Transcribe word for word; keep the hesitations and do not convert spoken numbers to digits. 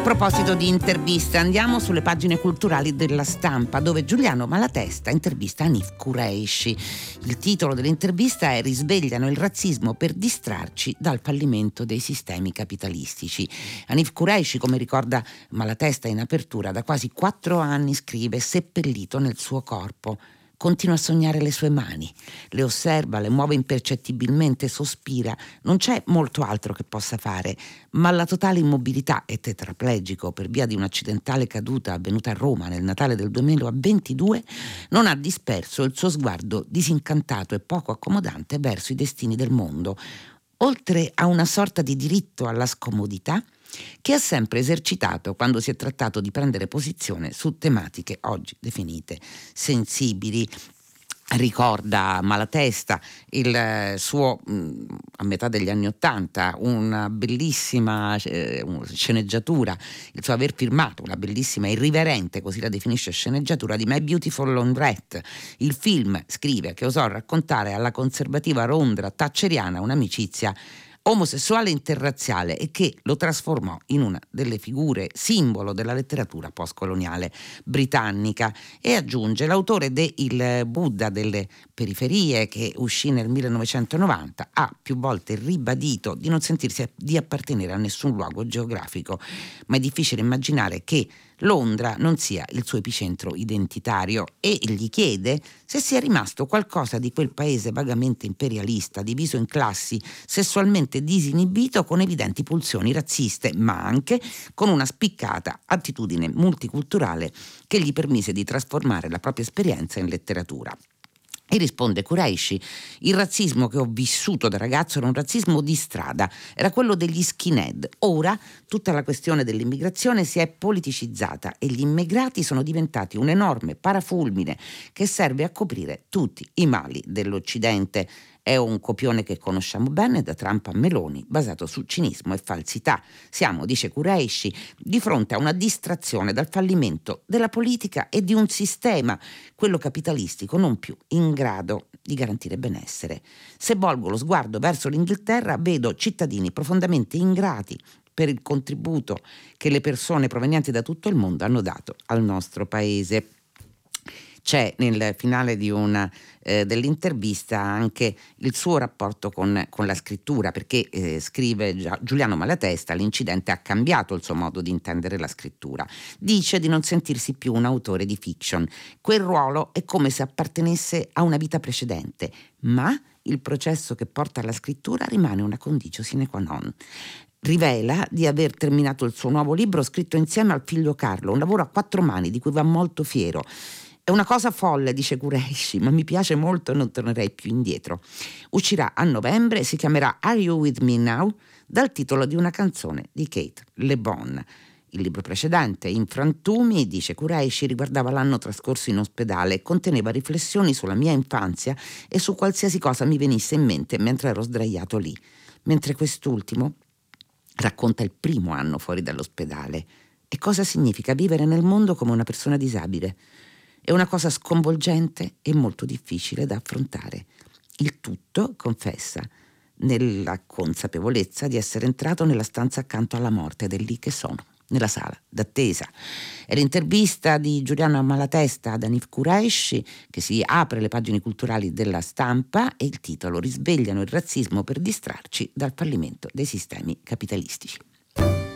proposito di interviste, andiamo sulle pagine culturali della Stampa, dove Giuliano Malatesta intervista Hanif Kureishi. Il titolo dell'intervista è "Risvegliano il razzismo per distrarci dal fallimento dei sistemi capitalistici". Hanif Kureishi, come ricorda Malatesta in apertura, da quasi quattro anni scrive seppellito nel suo corpo. Continua a sognare le sue mani, le osserva, le muove impercettibilmente, sospira. Non c'è molto altro che possa fare, ma la totale immobilità, è tetraplegico per via di un'accidentale caduta avvenuta a Roma nel Natale del duemilaventidue, non ha disperso il suo sguardo disincantato e poco accomodante verso i destini del mondo, oltre a una sorta di diritto alla scomodità che ha sempre esercitato quando si è trattato di prendere posizione su tematiche oggi definite sensibili. Ricorda Malatesta il suo, a metà degli anni Ottanta, una bellissima eh, sceneggiatura, il suo aver firmato una bellissima, irriverente, così la definisce, sceneggiatura di My Beautiful Laundrette, il film, scrive, che osò raccontare alla conservativa Londra thatcheriana un'amicizia omosessuale interrazziale e che lo trasformò in una delle figure simbolo della letteratura postcoloniale britannica. E aggiunge: l'autore de Il Buddha delle periferie, che uscì nel millenovecentonovanta, ha più volte ribadito di non sentirsi di appartenere a nessun luogo geografico, ma è difficile immaginare che Londra non sia il suo epicentro identitario, e gli chiede se sia rimasto qualcosa di quel paese vagamente imperialista, diviso in classi, sessualmente disinibito, con evidenti pulsioni razziste, ma anche con una spiccata attitudine multiculturale che gli permise di trasformare la propria esperienza in letteratura. E risponde Kureishi: il razzismo che ho vissuto da ragazzo era un razzismo di strada, era quello degli skinhead. Ora tutta la questione dell'immigrazione si è politicizzata e gli immigrati sono diventati un enorme parafulmine che serve a coprire tutti i mali dell'Occidente. È un copione che conosciamo bene da Trump a Meloni, basato su cinismo e falsità. Siamo, dice Kureishi, di fronte a una distrazione dal fallimento della politica e di un sistema, quello capitalistico, non più in grado di garantire benessere. Se volgo lo sguardo verso l'Inghilterra, vedo cittadini profondamente ingrati per il contributo che le persone provenienti da tutto il mondo hanno dato al nostro paese. C'è nel finale di una, eh, dell'intervista anche il suo rapporto con, con la scrittura, perché eh, scrive Giuliano Malatesta: l'incidente ha cambiato il suo modo di intendere la scrittura. Dice di non sentirsi più un autore di fiction. Quel ruolo è come se appartenesse a una vita precedente, ma il processo che porta alla scrittura rimane una conditio sine qua non. Rivela di aver terminato il suo nuovo libro scritto insieme al figlio Carlo, un lavoro a quattro mani di cui va molto fiero. È una cosa folle, dice Kureishi, ma mi piace molto e non tornerei più indietro. Uscirà a novembre, si chiamerà Are You With Me Now? Dal titolo di una canzone di Kate Le Bon. Il libro precedente, In frantumi, dice Kureishi, riguardava l'anno trascorso in ospedale e conteneva riflessioni sulla mia infanzia e su qualsiasi cosa mi venisse in mente mentre ero sdraiato lì. Mentre quest'ultimo racconta il primo anno fuori dall'ospedale e cosa significa vivere nel mondo come una persona disabile. È una cosa sconvolgente e molto difficile da affrontare. Il tutto, confessa, nella consapevolezza di essere entrato nella stanza accanto alla morte, ed è lì che sono, nella sala d'attesa. È l'intervista di Giuliano Malatesta ad Hanif Kureishi, che si apre le pagine culturali della Stampa, e il titolo: Risvegliano il razzismo per distrarci dal fallimento dei sistemi capitalistici.